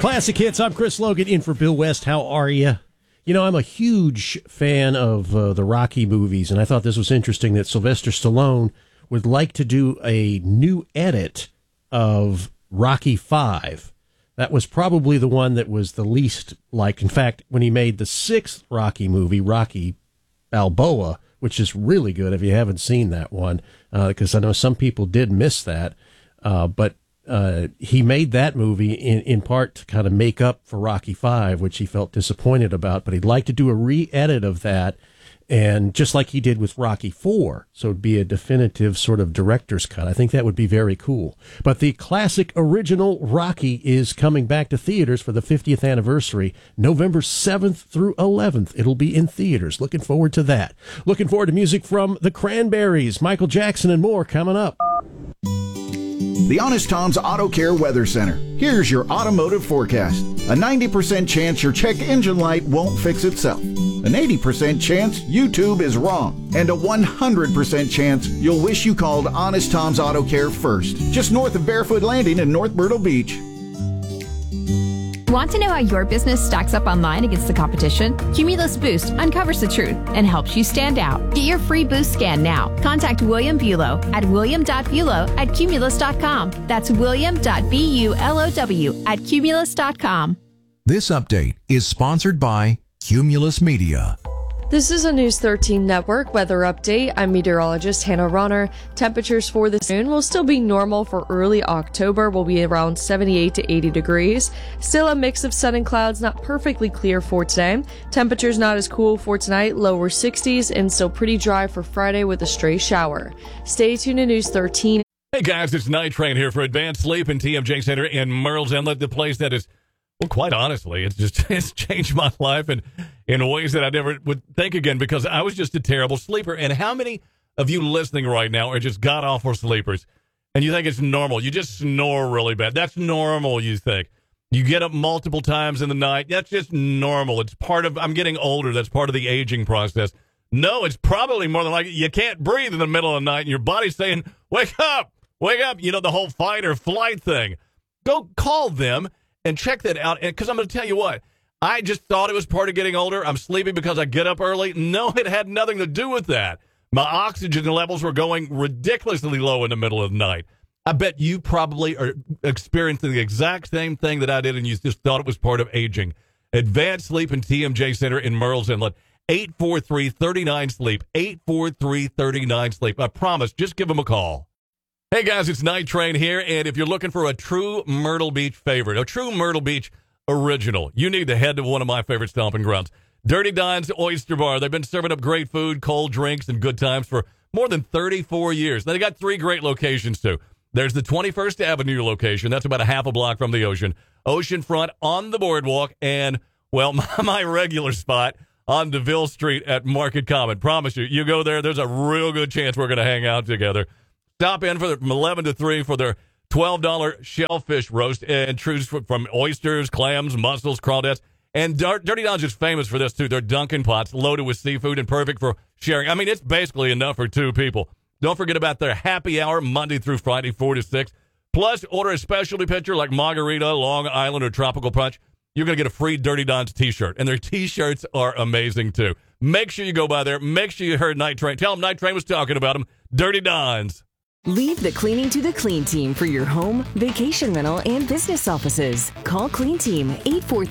Classic Hits. I'm Chris Logan in for Bill West. How are you? You know, I'm a huge fan of the Rocky movies, and I thought this was interesting that Sylvester Stallone would like to do a new edit of Rocky V. That was probably the one that was the least liked. In fact, when he made the sixth Rocky movie, Rocky Balboa, which is really good if you haven't seen that one, because I know some people did miss that, but he made that movie in part to kind of make up for Rocky V, which he felt disappointed about, but he'd like to do a re-edit of that, and just like he did with Rocky IV, so it'd be a definitive sort of director's cut. I think that would be very cool. But the classic original Rocky is coming back to theaters for the 50th anniversary, November 7th through 11th. It'll be in theaters. Looking forward to that. Looking forward to music from the Cranberries, Michael Jackson, and more coming up. The Honest Tom's Auto Care Weather Center. Here's your automotive forecast. A 90% chance your check engine light won't fix itself. An 80% chance YouTube is wrong. And a 100% chance you'll wish you called Honest Tom's Auto Care first. Just north of Barefoot Landing in North Myrtle Beach. Want to know how your business stacks up online against the competition? Cumulus Boost uncovers the truth and helps you stand out. Get your free boost scan now. Contact William Bulow at william.bulow@cumulus.com. That's william.bulow@cumulus.com. This update is sponsored by Cumulus Media. This is a News 13 Network weather update. I'm meteorologist Hannah Ronner. Temperatures for this afternoon will still be normal for early October. Will be around 78 to 80 degrees. Still a mix of sun and clouds, not perfectly clear for today. Temperatures not as cool for tonight, lower 60s, and still pretty dry for Friday with a stray shower. Stay tuned to News 13. Hey guys, it's Night Train here for Advanced Sleep and TMJ Center in Merle's Inlet, the place that is, well, quite honestly, it's changed my life in ways that I never would think again, because I was just a terrible sleeper. And how many of you listening right now are just god-awful sleepers? And you think it's normal. You just snore really bad. That's normal, you think. You get up multiple times in the night. That's just normal. It's part of, I'm getting older. That's part of the aging process. No, it's probably more than likely you can't breathe in the middle of the night and your body's saying, wake up, wake up. You know, the whole fight or flight thing. Go call them and check that out, because I'm going to tell you what, I just thought it was part of getting older. I'm sleepy because I get up early. No, it had nothing to do with that. My oxygen levels were going ridiculously low in the middle of the night. I bet you probably are experiencing the exact same thing that I did, and you just thought it was part of aging. Advanced Sleep and TMJ Center in Merle's Inlet, 843-39-SLEEP, 843-39-SLEEP. I promise, just give them a call. Hey guys, it's Night Train here, and if you're looking for a true Myrtle Beach favorite, a true Myrtle Beach original, you need to head to one of my favorite stomping grounds, Dirty Don's Oyster Bar. They've been serving up great food, cold drinks, and good times for more than 34 years. Now, they got 3 great locations, too. There's the 21st Avenue location. That's about a half a block from the ocean. Oceanfront on the boardwalk, and, well, my regular spot on DeVille Street at Market Common. Promise you, you go there, there's a real good chance we're going to hang out together. Stop in from 11 to 3 for their $12 shellfish roast and choose from oysters, clams, mussels, crawdads. And Dirty Don's is famous for this, too. Their Dunkin' pots loaded with seafood and perfect for sharing. I mean, it's basically enough for 2 people. Don't forget about their happy hour Monday through Friday, 4 to 6. Plus, order a specialty pitcher like margarita, Long Island, or tropical punch. You're going to get a free Dirty Don's T-shirt. And their T-shirts are amazing, too. Make sure you go by there. Make sure you heard Night Train. Tell them Night Train was talking about them. Dirty Don's. Leave the cleaning to the Clean Team for your home, vacation rental, and business offices. Call Clean Team 843